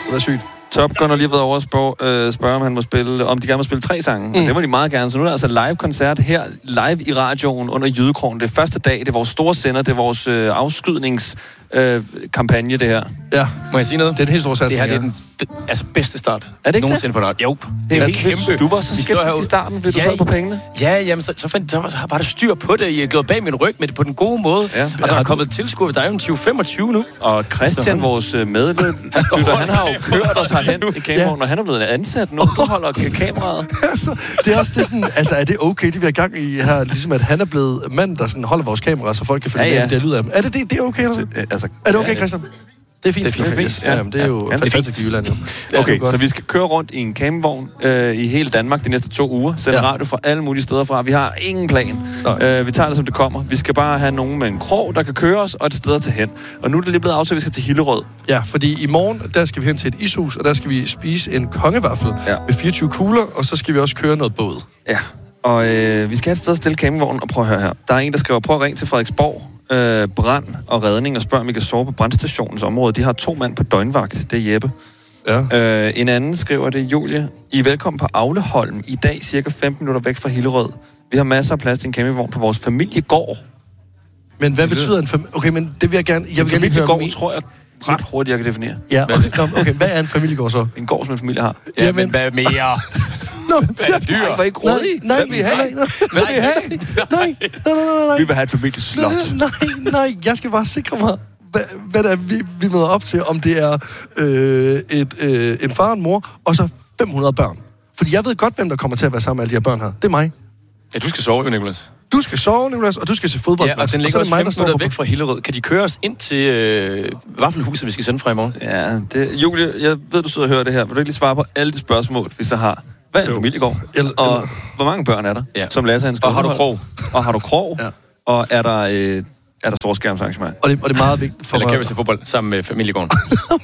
er sygt. Top Gun har lige været over at spørge, om de gerne må spille 3 sange. Og det må de meget gerne. Så nu er der altså live-koncert her, live i radioen under Jydekrogen. Det er første dag, det er vores store sender, det er vores afskydningskampagne, det her. Ja. Må jeg sige noget? Det er en helt stor satsning. Det her det er den bedste start. Er det ikke nogensinde på det? Jo, det er kæmpe. Du var så skeptisk i starten, ved du sad på pengene. Ja, jamen, så var der styr på det. Jeg gået bag min ryg med det på den gode måde. Ja. Og der er kommet tilskuere. Der er jo 20-25 nu. Og Christian, vores medlytter, han har jo kørt os herhen i kameraet, og han er blevet ansat nu. Du holder kameraet. Altså, det er også det sådan, altså, er det okay, det vi har gang i her, ligesom at han er blevet mand, der sådan holder vores kamera, så folk kan følge med, det lyder af dem. Er det okay, eller? Altså, er det okay, Christian? Det er fint. Det er fint. Ja, det er jo fantastisk i Jylland, jo. Okay, så vi skal køre rundt i en campingvogn i hele Danmark de næste 2 uger. Sende radio fra alle mulige steder fra. Vi har ingen plan. Vi tager det, som det kommer. Vi skal bare have nogen med en krog, der kan køre os, og et sted at tage hen. Og nu er det lige blevet aftalt, at vi skal til Hillerød. Ja, fordi i morgen, der skal vi hen til et ishus, og der skal vi spise en kongevaffel med 24 kugler, og så skal vi også køre noget båd. Ja, og vi skal have et sted at stille campingvognen, og prøv at høre her. Der er en, der skriver, prøv at ringe til Frederiksborg. Brand og redning og spørg, om vi kan sove på brandstationens område. De har 2 mand på døgnvagt. Det er Jeppe. Ja. En anden skriver det, Julie. I er velkommen på Aulesholm. I dag cirka 15 minutter væk fra Hillerød. Vi har masser af plads til en campingvogn på vores familiegård. Men hvad betyder en familiegård? Okay, men det vil jeg gerne... En familiegård, tror jeg ret hurtigt, jeg kan definere. Ja, okay. Hvad er en familiegård så? En gård, som en familie har. Ja, men hvad mere? Hvad er dyr? Var ikke rådig? Nej. Hvad vil I have? Nej. Vi vil have et familieslot. Nej. Jeg skal bare sikre mig, hvad det er, vi møder op til. Om det er en far og en mor, og så 500 børn. Fordi jeg ved godt, hvem der kommer til at være sammen med alle de her børn her. Det er mig. Ja, du skal sove jo, Nicolas. Du skal sove, Nicolas, og du skal se fodbold. Ja, og den ligger også 15 minutter væk fra Hillerød. Kan de køre os ind til Vaffelhuset, vi skal sende fra i morgen? Ja, Julie, jeg ved, du sidder og hører det her. Vil du ikke lige svare på alle de spørgsmål, vi så har? Hvad er en familiegård? Og hvor mange børn er der, som Lasse han skal? Og har du krog? Og har du krog? Ja. Og er der storskærmsarrangement? Og det er meget vigtigt for mig. Eller kan vi se fodbold sammen med familiegården?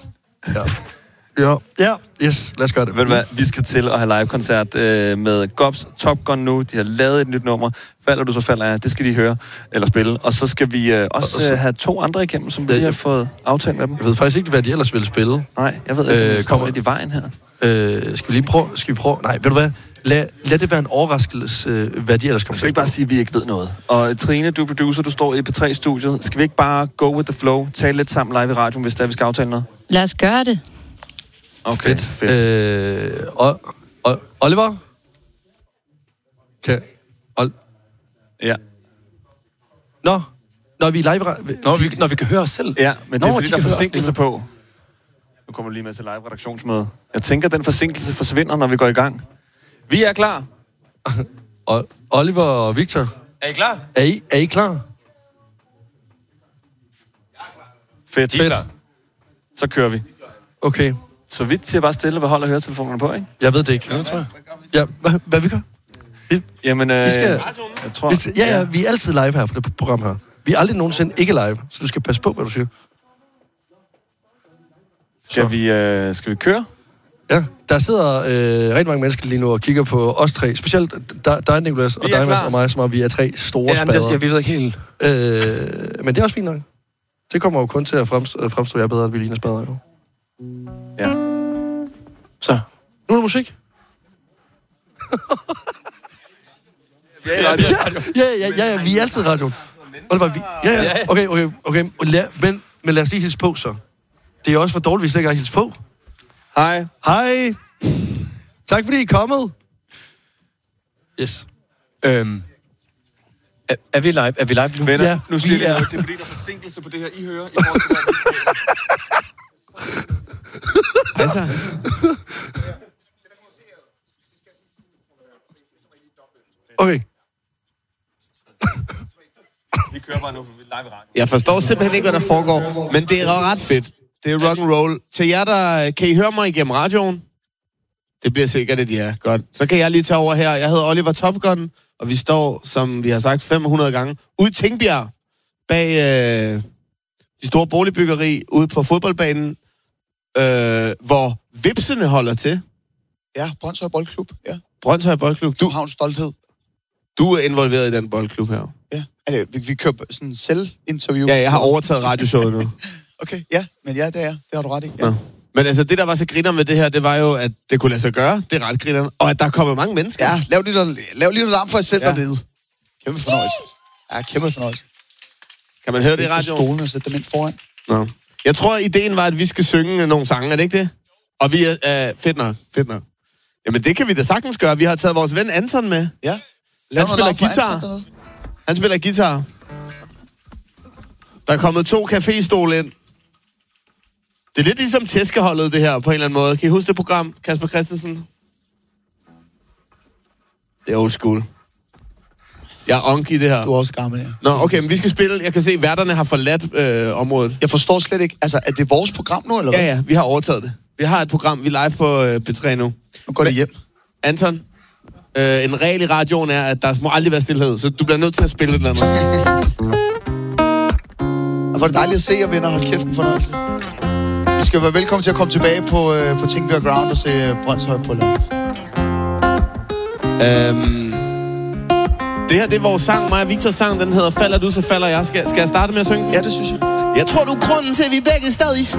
Ja, yes, lad os gøre det. Ved du hvad, vi skal til at have live-koncert med Gobs Top Gun nu. De har lavet et nyt nummer. Falder du, så falder jeg. Det skal de høre eller spille. Og så skal vi også have 2 andre igennem, som vi har fået aftalt med dem. Jeg ved faktisk ikke, hvad de ellers ville spille. Nej, jeg ved ikke, om kommer lidt i vejen her. Skal vi prøve? Nej, ved du hvad? Lad det være en overraskelse, hvad de ellers kommer til. Skal vi ikke bare sige, at vi ikke ved noget? Og Trine, du er producer, du står i P3-studiet. Skal vi ikke bare go with the flow? Tale lidt sammen live i radioen, hvis der vi skal aftale noget? Lad os gøre det. Okay, fedt. Oliver? Ja. Når vi er live... Når vi kan høre os selv. Ja, men det er fordi, der er forsinkelse på. Nu kommer vi lige med til live-redaktionsmøde. Jeg tænker, den forsinkelse forsvinder, når vi går i gang. Vi er klar. Oliver og Victor. Er I klar? Er I klar? Fedt. Så kører vi. Okay. Så vidt til bare stille og beholde høretelefonerne på, ikke? Jeg ved det ikke. Ja, tror jeg. Ja, hvad vi gør? Jamen, vi skal, jeg tror... vi er altid live her på det program her. Vi er aldrig nogensinde ikke live, så du skal passe på, hvad du siger. Skal vi køre? Ja, der sidder rigtig mange mennesker lige nu og kigger på os 3. Specielt dig, Nicolas, og dig, Mads, og mig, som om vi er 3 store spader. Ja, vi ved ikke helt. Men det er også fint nok. Det kommer jo kun til at fremstå jer bedre, at vi ligner spader, jo. Ja. Så. Nu er der musik. Ja, vi er altid i radioen. Okay. Men lad os lige hilse på, så. Det er også for dårligt, hvis ikke har hilse på. Hej. Tak fordi I er kommet. Yes. Er vi live? Er vi live nu? Venner, nu siger jeg det er fordi, der er forsinkelse på det her, I hører. I forhold til, altså. Okay. Vi kører bare nu, for vi er live i radio. Jeg forstår simpelthen ikke, hvad der foregår, men det er ret fedt. Det er rock and roll. Til jer, der kan I høre mig igennem radioen? Det bliver sikkert, at ja. Godt. Så kan jeg lige tage over her. Jeg hedder Oliver Top Gun, og vi står, som vi har sagt 500 gange, ude i Tingbjerg, bag de store boligbyggeri, ude på fodboldbanen, hvor vipsene holder til. Ja, Brønshøj Boldklub, ja. Brønshøj Boldklub. Du har en stolthed. Du er involveret i den boldklub her. Ja, vi kører sådan en selvinterview. Ja, jeg har overtaget radioshowet nu. Okay, ja, men ja, det har du ret i. Ja. Men altså, det der var så griner med det her, det var jo, at det kunne lade sig gøre. Det er ret griner. Og at der kommer mange mennesker. Ja, lav lige noget larm for jer selv dernede. Kæmpe fornøjelse. Ja, kæmpe fornøjelse. Kan man høre det i radioen? Stolene og sætte dem ind foran. Nå. Jeg tror, ideen var, at vi skal synge nogle sange, er det ikke det? Og vi er... fedt nok. Jamen, det kan vi da sagtens gøre. Vi har taget vores ven Anton med. Ja. Han spiller guitar. Han spiller guitar. Der er kommet 2 caféstole ind. Det er lidt ligesom tæskeholdet, det her, på en eller anden måde. Kan I huske det program, Kasper Christensen? Det er old school. Jeg er onk i det her. Du er også gammel, ja. Nå, okay, men vi skal spille. Jeg kan se, at værterne har forladt området. Jeg forstår slet ikke. Altså, er det vores program nu, eller hvad? Ja, vi har overtaget det. Vi har et program, vi er live på P3 nu. Nu går det hjem. Anton, en regel i radioen er, at der må aldrig være stillhed, så du bliver nødt til at spille et eller andet. Og hvor er det dejligt at se jer, venner. Hold kæft, en fornøjelse. I skal være velkommen til at komme tilbage på Tingbjerg Ground og se Brønshøj på live. Det her, det er vores sang, mig og Victors sang, den hedder Falder du, så falder jeg. Skal jeg starte med at synge? Ja, det synes jeg. Jeg tror, du er grunden til, at vi begge stadig står.